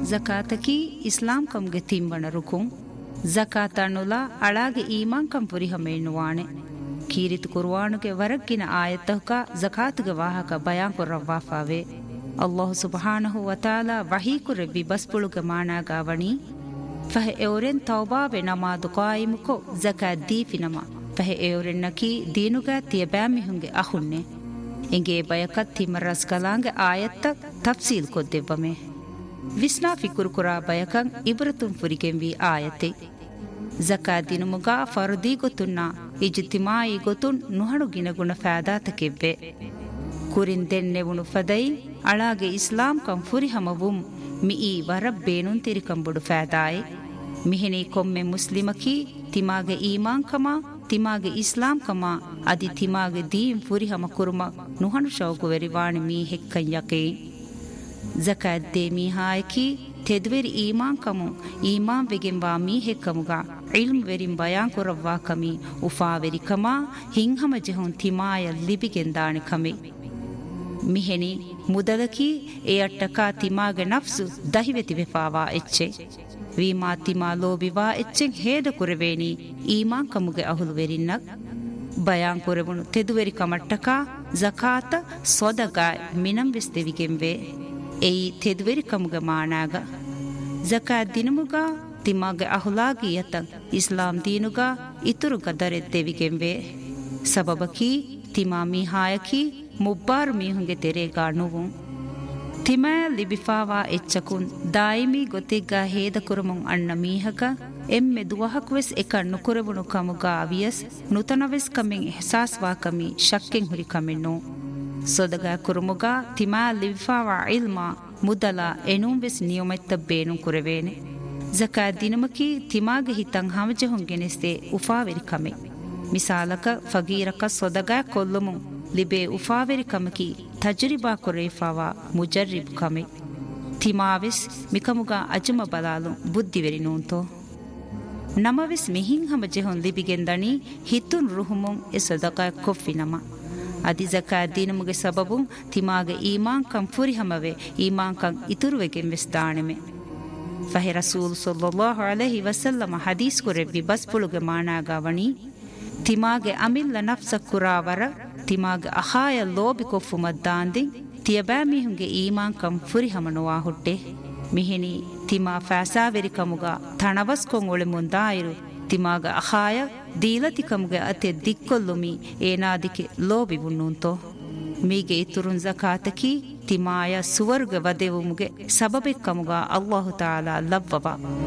ಜಕಾತಕಿ ಇಸ್ಲಾಂ ಕಂಗೆ ತಿಂಬಣ ರುಕುಂ ಜಕಾತ ಅನ್ನುಲ ಅಳಾಗೆ ಈಮಾನ್ ಕಂ ಪುರಿಹಮ ಎನ್ನುವಾಣೆ ಕೀರಿತು ಕುರ್ವಾನುಗೆ ವರಕ್ಕಿನ ಆಯತ್ತಹುಕ ಜಕಾತುಗೆ ವಾಹಕ ಬಯಾನ್ ಕೊರ್ರವ್ವಾಫಾವೆ ಅಲ್ಲಾಹು ಸುಬ್ಹಾನಹು ವತಾಲಾ ವಹೀಕುರೆ ವಿಬಸ್ಪುಳುಗೆ ಮಾನಾಗಾವಣಿ ಫಹೆ ಎವರೆನ್ ತೌಬಾವೆ ನಮಾದು ಕಾಯಿಮುಕೊ ಜಕಾತ್ ದೀಫಿನಮ ಫಹೆ ಎವರೆನ್ ನಕಿ ದೀನುಗ ತಿಯಬ್ಯಾಮಿಹುಂಗೆ ಅಹುನ್ನೆ ಎಂಗೆ ಬಯಕತ್ ತಿಮರಸ್ ಕಲಾಂಗೆ ಆಯತ್ತ ತಫ್ಸೀಲ್ ಕೊದ್ದೆವ್ವಮೆ ವಿಸ್ನಾ ಫಿಕುರು ಕುರಾ ಬಯಕಂ ಇಬ್ರತುಂ ಫುರಿಗೆಂವಿ ಆಯತೆ ಜಕಾತ್ ದಿನುಮುಗ ಫರ್ದಿ ಗೊತ್ತುನ್ನ ಇಜ್ತಿಮಾಯಿ ಗೊತ್ತುನ್ ನುಹಣು ಗಿನಗುಣ ಫಾದಾತಕೆವ್ವೆ ಕುರಿನ್ ದೆನ್ನೆವುಣು ಫದೈ ಅಳಾಗೆ ಇಸ್ಲಾಂ ಕಂ ಫುರಿಹಮವುಂ ಮಿಯಿ ವರಬ್ ಬೇನುನ್ ತಿರಿಕಂಬುಡು ಫಾದಾಯೆ ಮಿಹಿನಿ ಕೊಮ್ಮೆ ಮುಸ್ಲಿಮಕಿ ತಿಮಾಗೆ ಈಮಾನ್ ಕಮ ತಿಮಾಗೆ ಇಸ್ಲಾಂ ಕಮ ಅದಿ ತಿಮಾಗೆ Deen ಫುರಿಹಮ ಕುರುಮ ನುಹಣು ಶೌಕು ವೆರಿವಾಣಿ me ಹೆಕ್ಕಂ ಯಕೆ ಜಕಾತ್ they ಮೀಹಾಯಕಿ ತೆದ್ವೆರಿ ಈಮಾನ್ Camus ಈಮಾನ್ ವೆಗೆಂವಾ me ಹೆಕ್ಕಮುಗ ಇಲ್ಮ್ ವೆರಿಂ ಬಯಾನ್ ಕೊರವ್ವಾ ಕಮಿ ಉಫಾವೆರಿ ಕಮ ಹಿಂಹಮ ಜೆಹುನ್ ತಿಮಾಯ ಲಿಬಿಗೆಂದಾಣೆ ಕಮೆ ಮಿಹೆನಿ ಮುದಲಕಿ ಎ ಅಟ್ಟಕಾ ತಿಮಾಗೆ ನಫ್ಸು ದಹಿವೆತಿ ವೆಫಾವಾ ಎಚ್ಚೆ ವೀಮಾ ತಿಮಾ ಲೋಬಿವಾ ಎಚ್ಚೆಂ ಹೇದ ಕುರೆವೇನಿ ಈಮಾನ್ ಕಮುಗೆ ಅಹುಲು ವೆರಿನ್ನಕ್ ಬಯಾನ್ ಕೊರೆವುಣು ತೆದುವೆರಿ ಕಮಟ್ಟಕಾ ಜಕಾತ ಸೊದಗಾಯ್ ಮಿನಂ ವೆಸ್ತೆವಿಗೆಂವೆ ಎಯಿ ತೆದುವೆರಿ ಕಮುಗೆ ಮಾನಾಗ ಜಕಾತ್ ದಿನಮುಗ ತಿಮಾಗೆ ಅಹುಲಾಗಿ ಯತಂ ಇಸ್ಲಾಂ ದೀನುಗ ಇತುರು ಗದರೆದ್ದೆವಿಗೆಂವೆ ಸಬಬಕಿ ತಿಮಾ ಮೀಹಾಯಕಿ ಮುಬ್ಬಾರು ಮೀಹುಂಗೆ ತೆರೆಗಾ ನುವುಂ ತಿಮಯ ಲಿಬಿಫಾವಾ ಎಚ್ಚಕುನ್ ದಾಯಿಮಿ ಗೊತ್ತಿಗ್ಗಾ ಹೇದ ಕುರುಮುಂ ಅಣ್ಣ ಮೀಹಕ ಎಮ್ಮೆ ದುವಹಕ್ವೆಸ್ ಎಕ ನುಕುರವುಣು ಕಮುಗಾ ಅವಿಯಸ್ ನುತನವೆಸ್ ಕಮೆಂ ಎಹಸಾಸ್ವಾ ಕಮಿ ಶಕ್ಕೆಂ ಹುರಿ ಕಮೆನ್ನು ಸೊದಗಾ ಕುರುಮುಗಾ ತಿಮಯ ಲಿಬಿಫಾವಾ ಇಲ್ಮಾ ಮುದಲ ಎನುಂವೆಸ್ ನಿಯಮೆತ್ತ ಬೇನು ಕುರೆವೇನೆ ಜಕಾತ್ ದಿನಮಕಿ ತಿಮಾಗೆ ಹಿತಂ ಹಮಜಹುಂ ಗೆನೆಸ್ತೆ ಉಫಾವೆರಿ ಕಮೆ ಮಿಸಾಲಕ ಫಗೀರಕ ಸೊದಗಾ ಕೊಲ್ಲುಮುಂ ಲಿಬೆ ಉಫಾವೆರಿ ಕಮಕಿ ತಜ್ರಿಬಾ ಕೊರೇಫಾವಾ ಮುಜರ್ರಿಬ್ ಕಮೆ ತಿಮಾವೆಸ್ ಮಿಕಮುಗಾ ಅಜಮ ಬಲಾಲು ಬುದ್ಧಿವೆರಿ ನೂಂತೋ ನಮವೆಸ್ ಮಿಹಿಂ ಹಮಜೆಹುಂ ಲಿಬಿಗೆಂದಣಿ ಹಿತುನ್ ರುಹುಮುಂ ಎ ಸದಕಾ ಕೊಫ್ಫಿನಮ ಅದಿ ಜಕಾತ್ ದಿನಮುಗೆ ಸಬಬುಂ ತಿಮಾಗೆ ಈಮಾನ್ ಕಂ ಫುರಿಹಮವೆ ಈಮಾನ್ ಕಂ ಇತುರುವೆಗೆಂ ವೆಸ್ ದಾಣೆಮೆ ಫಹೆ ರಸೂಲ್ ಸಲ್ಲಲ್ಲಾಹು ಅಲೈಹಿ ವಸಲ್ಲಮ ಹದೀಸ್ ಕುರೆವ್ವಿ ಬಸ್ಪುಳುಗೆ ಮಾನಾಗಾವಣಿ ತಿಮಾಗೆ ಅಮಿಲ್ಲ ನಫ್ಸ ಕುರಾವರ ತಿಮಾಗೆ ಅಹಾಯ ಲೋಬಿ ಕೊಫ್ಫು ಮದ್ದಾಂದಿಂ ತಿಯಬಾ ಮಿಹುಂಗೆ ಈಮಾನ್ ಕಂ ಫುರಿಹಮನುವಾ ಹುಟ್ಟೆ ಮಿಹಿನಿ ತಿಮಾ ಫಾಸಾವೆರಿ ಕಮುಗ ಥಣವಸ್ ಕೊಂ ಒಳೆ ಮುಂದಾಯಿರು ತಿಮಾಗ ಅಹಾಯ ದೀಲತಿ ಕಮುಗೆ ಅತೆ ದಿಕ್ಕೊಲ್ಲುಮಿ ಏನಾದಿಕೆ ಲೋಬಿ ಬುಣ್ಣುಂತೋ ಮೀಗೆ ಇತುರುನ್ ಜಕಾತಕಿ ತಿಮಾಯ ಸುವರ್ಗ ವದೆವುಮುಗೆ ಸಬಬೆ ಕಮುಗ ಅಲ್ಲಾಹು ತಾಲಾ ಲವ್ವವ